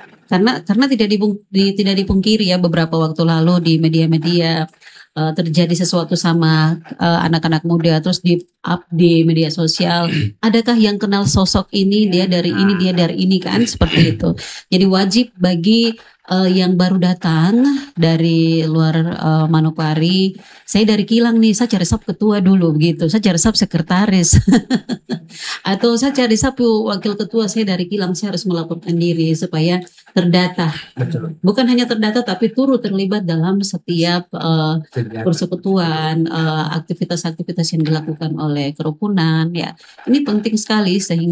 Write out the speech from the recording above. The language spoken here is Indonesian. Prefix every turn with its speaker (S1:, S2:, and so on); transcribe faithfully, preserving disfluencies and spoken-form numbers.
S1: Karena karena tidak dipung di tidak dipungkiri ya beberapa waktu lalu di media-media, eee, terjadi sesuatu sama, eee, anak-anak muda terus di-up di media sosial, adakah yang kenal sosok ini, dia dari ini, dia dari ini, kan seperti itu. Jadi wajib bagi, eee, yang baru datang dari luar, eee, Manokwari, "Saya dari kilang nih, saya cari sap ketua dulu," begitu, "saya cari sap sekretaris." Atau, "Saya cari sap tuh wakil ketua, saya dari kilang, saya harus melaporkan diri," supaya terdata.
S2: Betul.
S1: Bukan hanya terdata tapi turut terlibat dalam setiap, eee, persekutuan, eee, aktivitas-aktivitas yang dilakukan oleh kerukunan ya. Ini penting sekali sehing